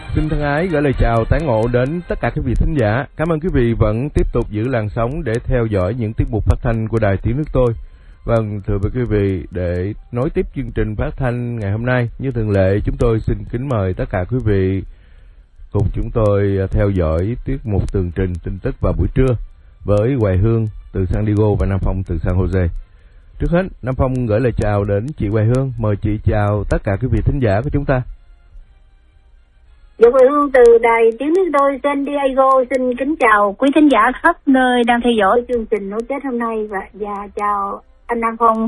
Xin thân ái gửi lời chào tái ngộ đến tất cả quý vị thính giả. Cảm ơn quý vị vẫn tiếp tục giữ làn sóng để theo dõi những tiết mục phát thanh của Đài Tiếng Nước Tôi. Vâng, thưa quý vị, để nối tiếp chương trình phát thanh ngày hôm nay, như thường lệ, chúng tôi xin kính mời tất cả quý vị cùng chúng tôi theo dõi tiết mục tường trình tin tức vào buổi trưa với Hoài Hương từ San Diego và Nam Phong từ San Jose. Trước hết, Nam Phong gửi lời chào đến chị Hoài Hương. Mời chị chào tất cả quý vị thính giả của chúng ta. Dạ, Hoài Hương từ Đài Tiếng Nước Tôi San Diego xin kính chào quý thính giả khắp nơi đang theo dõi chương trình nối kết hôm nay và chào anh Nam Phong.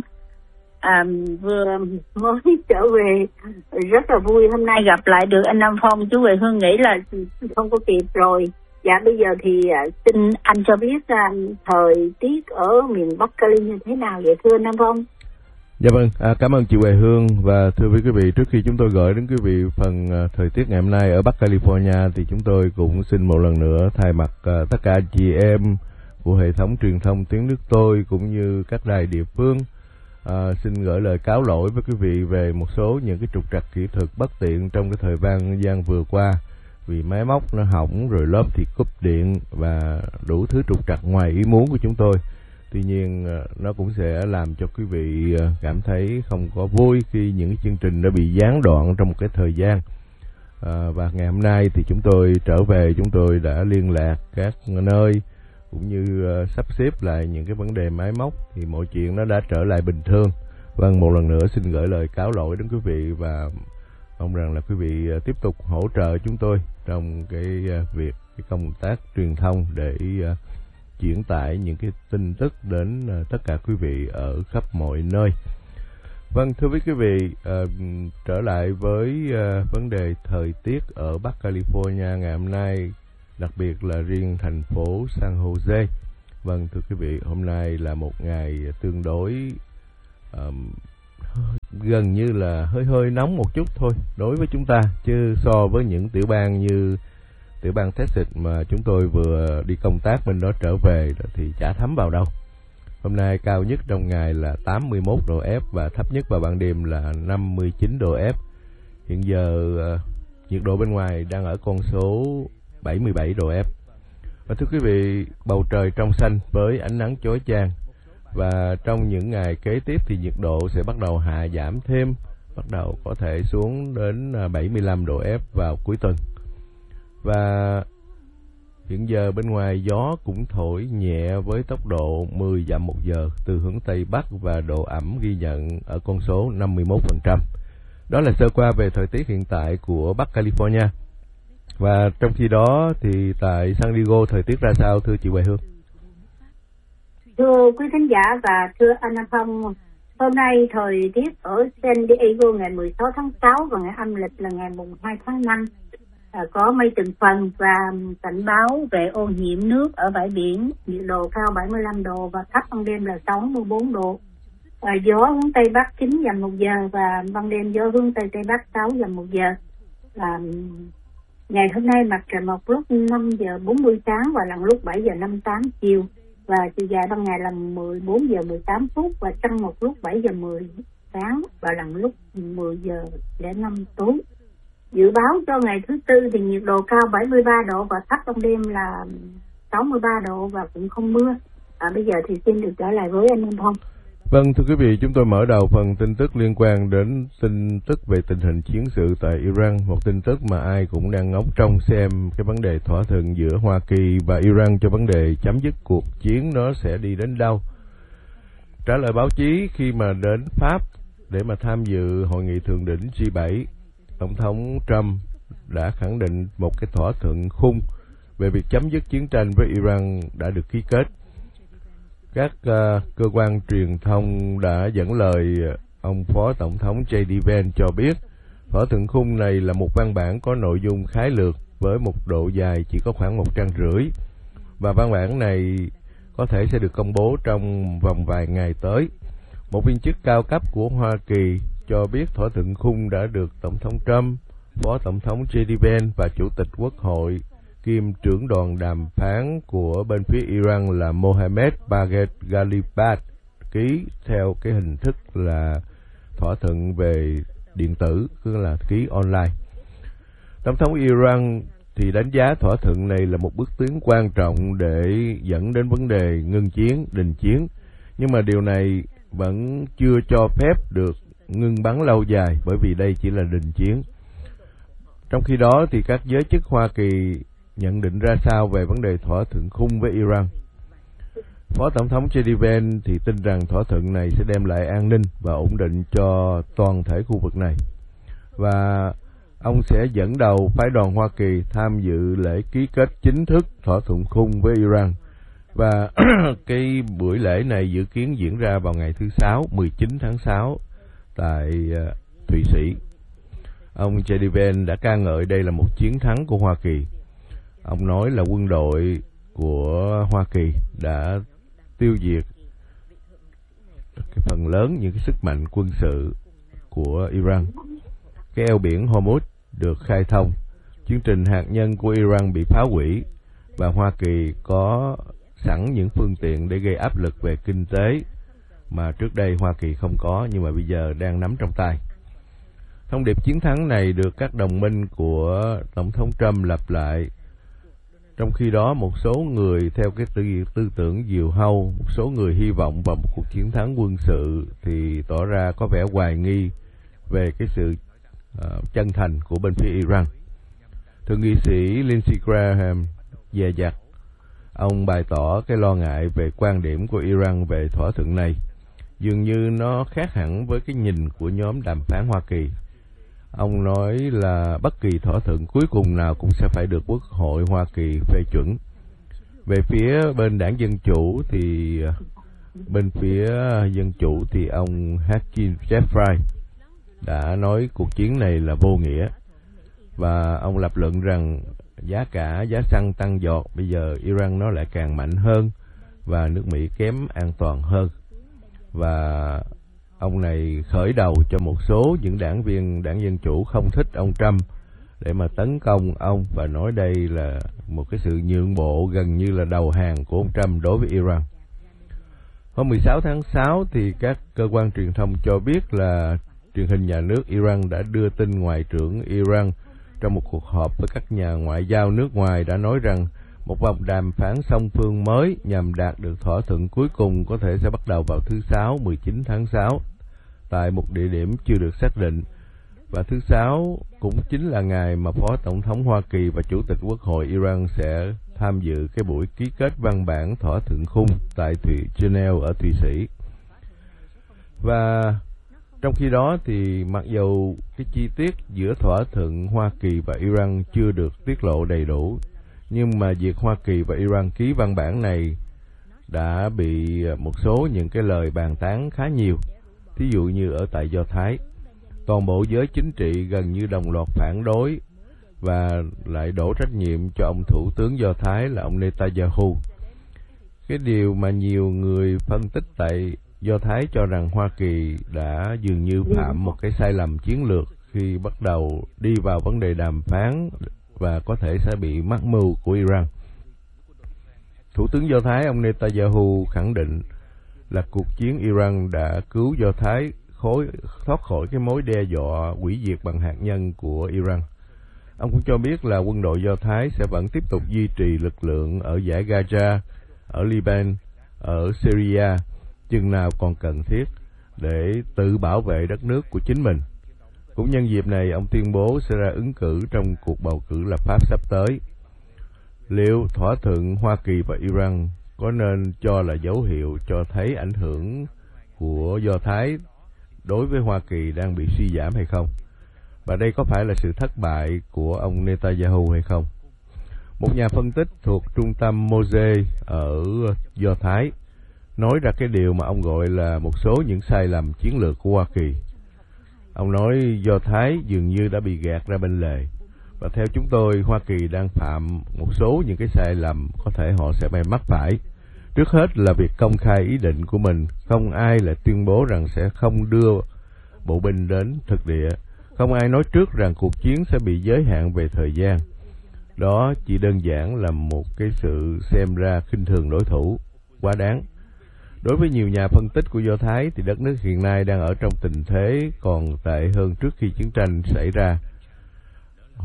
Vừa mới trở về rất là vui, hôm nay gặp lại được anh Nam Phong. Chú Hoài Hương nghĩ là không có kịp rồi. Dạ, bây giờ thì xin anh cho biết thời tiết ở miền Bắc Cali như thế nào vậy thưa Nam Phong? Dạ vâng, cảm ơn chị Hoài Hương. Và thưa quý vị, trước khi chúng tôi gửi đến quý vị phần thời tiết ngày hôm nay ở Bắc California thì chúng tôi cũng xin một lần nữa thay mặt tất cả chị em của hệ thống truyền thông Tiếng Nước Tôi cũng như các đài địa phương xin gửi lời cáo lỗi với quý vị về một số những cái trục trặc kỹ thuật bất tiện trong cái thời gian vừa qua, vì máy móc nó hỏng rồi lớp thì cúp điện và đủ thứ trục trặc ngoài ý muốn của chúng tôi. Tuy nhiên nó cũng sẽ làm cho quý vị cảm thấy không có vui khi những chương trình đã bị gián đoạn trong một cái thời gian. Và ngày hôm nay thì chúng tôi trở về, chúng tôi đã liên lạc các nơi cũng như sắp xếp lại những cái vấn đề máy móc thì mọi chuyện nó đã trở lại bình thường. Vâng, một lần nữa xin gửi lời cáo lỗi đến quý vị và mong rằng là quý vị tiếp tục hỗ trợ chúng tôi trong cái việc cái công tác truyền thông để chuyển tải những cái tin tức đến tất cả quý vị ở khắp mọi nơi. Vâng, thưa quý vị, trở lại với vấn đề thời tiết ở Bắc California ngày hôm nay, đặc biệt là riêng thành phố San Jose. Vâng, thưa quý vị, hôm nay là một ngày tương đối gần như là hơi nóng một chút thôi đối với chúng ta, chứ so với những tiểu bang như tiểu bang Texas mà chúng tôi vừa đi công tác bên đó trở về thì chả thấm vào đâu. Hôm nay cao nhất trong ngày là 81 độ F và thấp nhất vào ban đêm là 59 độ F. Hiện giờ nhiệt độ bên ngoài đang ở con số 77 độ F. Và thưa quý vị, bầu trời trong xanh với ánh nắng chói chang. Và trong những ngày kế tiếp thì nhiệt độ sẽ bắt đầu hạ giảm thêm, bắt đầu có thể xuống đến 75 độ F vào cuối tuần. Và hiện giờ bên ngoài gió cũng thổi nhẹ với tốc độ 10 dặm một giờ từ hướng Tây Bắc và độ ẩm ghi nhận ở con số 51%. Đó là sơ qua về thời tiết hiện tại của Bắc California. Và trong khi đó thì tại San Diego thời tiết ra sao thưa chị Hoài Hương? Thưa quý khán giả và thưa anh Nam Phong, hôm nay thời tiết ở San Diego ngày 16 tháng 6 và ngày âm lịch là ngày mùng 2 tháng 5 có mây từng phần và cảnh báo về ô nhiễm nước ở bãi biển, nhiệt độ cao 75 độ và thấp ban đêm là 64 độ. Gió hướng Tây Bắc 9 dặm một giờ và ban đêm gió hướng Tây Tây Bắc 6 dặm một giờ. Ngày hôm nay mặt trời mọc lúc 5 giờ 40 sáng và lặn lúc 7 giờ 58 chiều. Và chiều dài ban ngày là 14 giờ 18 phút và trăng một lúc 7 giờ 10 sáng và lặn lúc 10 giờ 05 tối. Dự báo cho ngày thứ Tư thì nhiệt độ cao 73 độ và thấp ban đêm là 63 độ và cũng không mưa. Bây giờ thì xin được trở lại với anh Minh Phong. Vâng, thưa quý vị, chúng tôi mở đầu phần tin tức liên quan đến tin tức về tình hình chiến sự tại Iran, một tin tức mà ai cũng đang ngóng trông xem cái vấn đề thỏa thuận giữa Hoa Kỳ và Iran cho vấn đề chấm dứt cuộc chiến nó sẽ đi đến đâu. Trả lời báo chí khi mà đến Pháp để mà tham dự hội nghị thượng đỉnh G7, Tổng thống Trump đã khẳng định một cái thỏa thuận khung về việc chấm dứt chiến tranh với Iran đã được ký kết. Các cơ quan truyền thông đã dẫn lời ông Phó Tổng thống J.D. Vance cho biết thỏa thuận khung này là một văn bản có nội dung khái lược với một độ dài chỉ có khoảng 1 trang rưỡi và văn bản này có thể sẽ được công bố trong vòng vài ngày tới. Một viên chức cao cấp của Hoa Kỳ cho biết thỏa thuận khung đã được Tổng thống Trump, Phó Tổng thống J.D. Vance và Chủ tịch Quốc hội kiêm trưởng đoàn đàm phán của bên phía Iran là Mohammad Bagher Ghalibaf ký theo cái hình thức là thỏa thuận về điện tử, tức là ký online. Tổng thống Iran thì đánh giá thỏa thuận này là một bước tiến quan trọng để dẫn đến vấn đề ngưng chiến, đình chiến. Nhưng mà điều này vẫn chưa cho phép được ngưng bắn lâu dài, bởi vì đây chỉ là đình chiến. Trong khi đó thì các giới chức Hoa Kỳ nhận định ra sao về vấn đề thỏa thuận khung với Iran? Phó Tổng thống JD Vance thì tin rằng thỏa thuận này sẽ đem lại an ninh và ổn định cho toàn thể khu vực này. Và ông sẽ dẫn đầu phái đoàn Hoa Kỳ tham dự lễ ký kết chính thức thỏa thuận khung với Iran. Và cái buổi lễ này dự kiến diễn ra vào ngày thứ Sáu, 19 tháng 6 tại Thụy Sĩ. Ông JD Vance đã ca ngợi đây là một chiến thắng của Hoa Kỳ. Ông nói là quân đội của Hoa Kỳ đã tiêu diệt cái phần lớn những cái sức mạnh quân sự của Iran. Cái eo biển Hormuz được khai thông, chương trình hạt nhân của Iran bị phá hủy và Hoa Kỳ có sẵn những phương tiện để gây áp lực về kinh tế mà trước đây Hoa Kỳ không có, nhưng mà bây giờ đang nắm trong tay. Thông điệp chiến thắng này được các đồng minh của Tổng thống Trump lặp lại. Trong khi đó, một số người theo cái tư tưởng diều hâu, một số người hy vọng vào một cuộc chiến thắng quân sự thì tỏ ra có vẻ hoài nghi về cái sự chân thành của bên phía Iran. Thượng nghị sĩ Lindsey Graham dè dặt, ông bày tỏ cái lo ngại về quan điểm của Iran về thỏa thuận này. Dường như nó khác hẳn với cái nhìn của nhóm đàm phán Hoa Kỳ. Ông nói là bất kỳ thỏa thuận cuối cùng nào cũng sẽ phải được Quốc hội Hoa Kỳ phê chuẩn. Về phía bên đảng Dân Chủ thì ông Hakeem Jeffrey đã nói cuộc chiến này là vô nghĩa. Và ông lập luận rằng giá xăng tăng giọt, bây giờ Iran nó lại càng mạnh hơn và nước Mỹ kém an toàn hơn. Và ông này khởi đầu cho một số những đảng viên đảng Dân Chủ không thích ông Trump để mà tấn công ông và nói đây là một cái sự nhượng bộ gần như là đầu hàng của ông Trump đối với Iran. Hôm 16 tháng 6 thì các cơ quan truyền thông cho biết là truyền hình nhà nước Iran đã đưa tin Ngoại trưởng Iran trong một cuộc họp với các nhà ngoại giao nước ngoài đã nói rằng một vòng đàm phán song phương mới nhằm đạt được thỏa thuận cuối cùng có thể sẽ bắt đầu vào thứ Sáu 19 tháng 6 tại một địa điểm chưa được xác định. Và thứ Sáu cũng chính là ngày mà Phó Tổng thống Hoa Kỳ và Chủ tịch Quốc hội Iran sẽ tham dự cái buổi ký kết văn bản thỏa thuận khung tại Geneva ở Thụy Sĩ. Và trong khi đó thì mặc dù cái chi tiết giữa thỏa thuận Hoa Kỳ và Iran chưa được tiết lộ đầy đủ, nhưng mà việc Hoa Kỳ và Iran ký văn bản này đã bị một số những cái lời bàn tán khá nhiều. Thí dụ như ở tại Do Thái, toàn bộ giới chính trị gần như đồng loạt phản đối và lại đổ trách nhiệm cho ông Thủ tướng Do Thái là ông Netanyahu. Cái điều mà nhiều người phân tích tại Do Thái cho rằng Hoa Kỳ đã dường như phạm một cái sai lầm chiến lược khi bắt đầu đi vào vấn đề đàm phán và có thể sẽ bị mắc mưu của Iran. Thủ tướng Do Thái ông Netanyahu khẳng định là cuộc chiến Iran đã cứu Do Thái thoát khỏi cái mối đe dọa hủy diệt bằng hạt nhân của Iran. Ông cũng cho biết là quân đội Do Thái sẽ vẫn tiếp tục duy trì lực lượng ở dải Gaza, ở Liban, ở Syria chừng nào còn cần thiết để tự bảo vệ đất nước của chính mình. Cũng nhân dịp này, ông tuyên bố sẽ ra ứng cử trong cuộc bầu cử lập pháp sắp tới. Liệu thỏa thuận Hoa Kỳ và Iran có nên cho là dấu hiệu cho thấy ảnh hưởng của Do Thái đối với Hoa Kỳ đang bị suy giảm hay không? Và đây có phải là sự thất bại của ông Netanyahu hay không? Một nhà phân tích thuộc trung tâm Moshe ở Do Thái nói ra cái điều mà ông gọi là một số những sai lầm chiến lược của Hoa Kỳ. Ông nói Do Thái dường như đã bị gạt ra bên lề. Và theo chúng tôi, Hoa Kỳ đang phạm một số những cái sai lầm có thể họ sẽ may mắc phải. Trước hết là việc công khai ý định của mình. Không ai lại tuyên bố rằng sẽ không đưa bộ binh đến thực địa. Không ai nói trước rằng cuộc chiến sẽ bị giới hạn về thời gian. Đó chỉ đơn giản là một cái sự xem ra khinh thường đối thủ quá đáng. Đối với nhiều nhà phân tích của Do Thái thì đất nước hiện nay đang ở trong tình thế còn tệ hơn trước khi chiến tranh xảy ra. Họ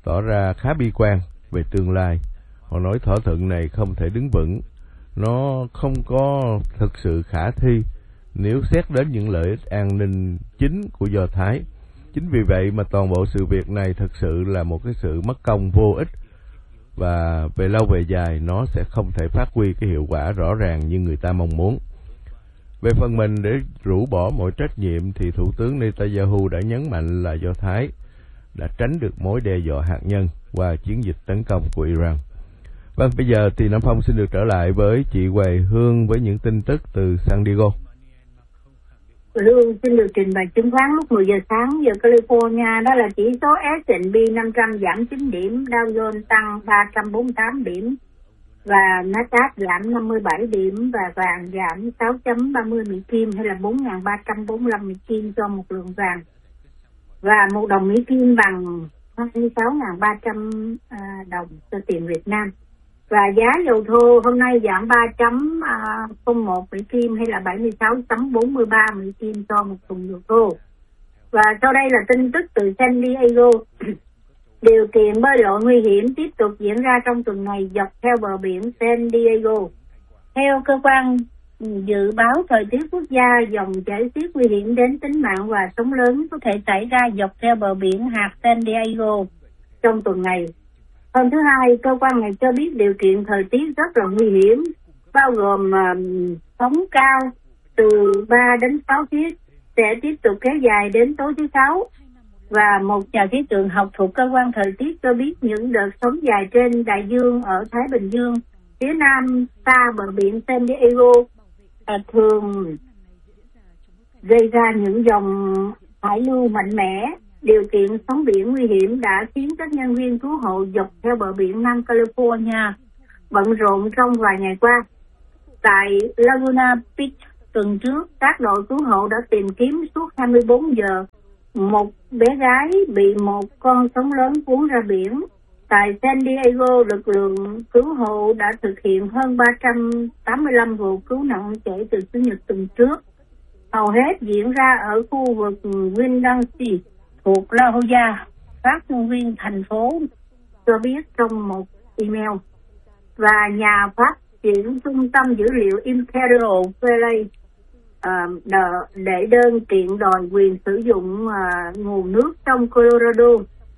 tỏ ra khá bi quan về tương lai. Họ nói thỏa thuận này không thể đứng vững, nó không có thực sự khả thi nếu xét đến những lợi ích an ninh chính của Do Thái. Chính vì vậy mà toàn bộ sự việc này thực sự là một cái sự mất công vô ích, và về lâu về dài nó sẽ không thể phát huy cái hiệu quả rõ ràng như người ta mong muốn. Về phần mình, để rũ bỏ mọi trách nhiệm thì Thủ tướng Netanyahu đã nhấn mạnh là Do Thái đã tránh được mối đe dọa hạt nhân qua chiến dịch tấn công của Iran. Vâng, bây giờ thì Nam Phong xin được trở lại với chị Huệ Hương với những tin tức từ San Diego. Hương xin được trình bày chứng khoán lúc 10 giờ sáng giờ California. Đó là chỉ số S&P 500 giảm 9 điểm, Dow Jones tăng 348 điểm và Nasdaq giảm 57 điểm và vàng giảm 6.30 Mỹ Kim hay là 4.345 Mỹ Kim cho một lượng vàng, và một đồng Mỹ Kim bằng 26.300 đồng cho tiền Việt Nam. Và giá dầu thô hôm nay giảm 3.01 Mỹ Kim hay là 76.43 Mỹ Kim cho một thùng dầu thô. Và sau đây là tin tức từ San Diego. Điều kiện bơi lội nguy hiểm tiếp tục diễn ra trong tuần này dọc theo bờ biển San Diego. Theo cơ quan dự báo thời tiết quốc gia, dòng chảy xiết nguy hiểm đến tính mạng và sóng lớn có thể xảy ra dọc theo bờ biển hạt San Diego trong tuần này. Hôm thứ Hai, cơ quan này cho biết điều kiện thời tiết rất là nguy hiểm, bao gồm sóng cao từ 3 đến 6 feet sẽ tiếp tục kéo dài đến tối thứ Sáu. Và một nhà khí tượng học thuộc cơ quan thời tiết cho biết những đợt sóng dài trên đại dương ở Thái Bình Dương, phía nam xa bờ biển San Diego thường gây ra những dòng hải lưu mạnh mẽ. Điều kiện sóng biển nguy hiểm đã khiến các nhân viên cứu hộ dọc theo bờ biển Nam California bận rộn trong vài ngày qua. Tại Laguna Beach tuần trước, các đội cứu hộ đã tìm kiếm suốt 24 giờ một bé gái bị một con sóng lớn cuốn ra biển. Tại San Diego, lực lượng cứu hộ đã thực hiện hơn 385 vụ cứu nạn kể từ Chủ nhật tuần trước. Hầu hết diễn ra ở khu vực Windansea thuộc La Jolla, phát ngôn viên thành phố cho biết trong một email. Và nhà phát triển trung tâm dữ liệu Imperial Valley để đơn kiện đòi quyền sử dụng nguồn nước trong Colorado